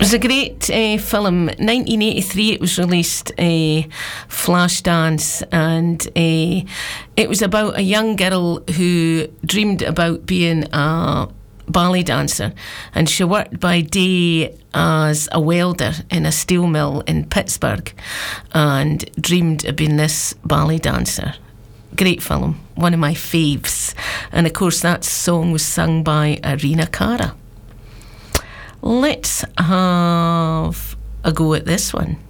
was a great film. 1983 it was released, Flashdance, and it was about a young girl who dreamed about being a ballet dancer, and she worked by day as a welder in a steel mill in Pittsburgh and dreamed of being this ballet dancer. Great film, one of my faves. And of course that song was sung by Irina Cara. Let's have a go at this one.